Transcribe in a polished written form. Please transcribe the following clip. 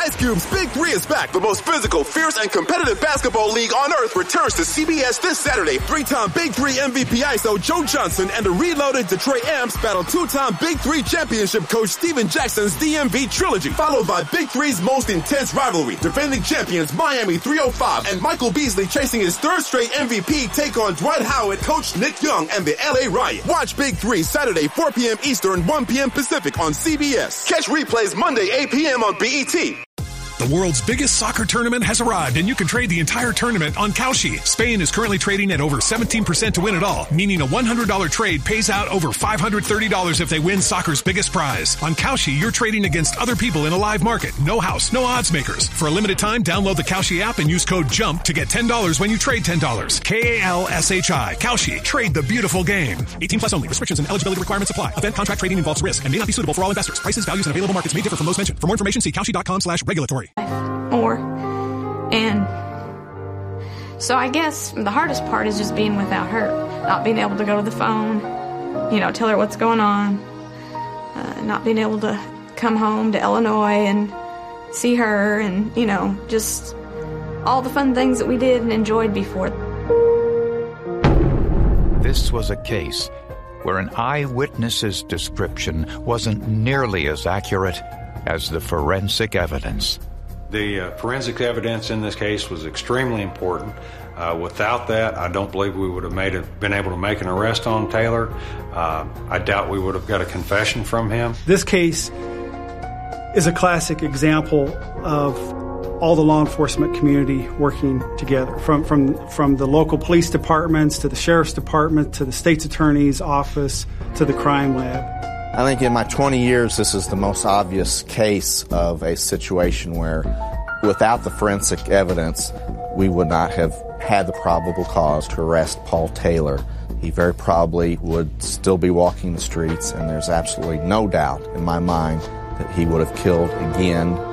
Ice Cube's Big Three is back. The most physical, fierce, and competitive basketball league on earth returns to CBS this Saturday. Three-time Big Three MVP ISO Joe Johnson and the reloaded Detroit Amps battle two-time Big Three championship coach Steven Jackson's DMV trilogy, followed by Big Three's most intense rivalry. Defending champions Miami 305 and Michael Beasley chasing his third straight MVP take on Dwight Howard, coach Nick Young, and the LA Riot. Watch Big Three Saturday 4 p.m. Eastern, 1 p.m. Pacific on CBS. Catch replays Monday 8 p.m. on BET. The world's biggest soccer tournament has arrived, and you can trade the entire tournament on Kalshi. Spain is currently trading at over 17% to win it all, meaning a $100 trade pays out over $530 if they win soccer's biggest prize. On Kalshi, you're trading against other people in a live market. No house, no odds makers. For a limited time, download the Kalshi app and use code JUMP to get $10 when you trade $10. Kalshi. Kalshi. Trade the beautiful game. 18 plus only. Restrictions and eligibility requirements apply. Event contract trading involves risk and may not be suitable for all investors. Prices, values, and available markets may differ from those mentioned. For more information, see Kalshi.com/regulatory. More. And so I guess the hardest part is just being without her, not being able to go to the phone, tell her what's going on, not being able to come home to Illinois and see her and, just all the fun things that we did and enjoyed before. This was a case where an eyewitness's description wasn't nearly as accurate as the forensic evidence. The forensic evidence in this case was extremely important. Without that, I don't believe we would have been able to make an arrest on Taylor. I doubt we would have got a confession from him. This case is a classic example of all the law enforcement community working together, from the local police departments to the sheriff's department to the state's attorney's office to the crime lab. I think in my 20 years, this is the most obvious case of a situation where, without the forensic evidence, we would not have had the probable cause to arrest Paul Taylor. He very probably would still be walking the streets, and there's absolutely no doubt in my mind that he would have killed again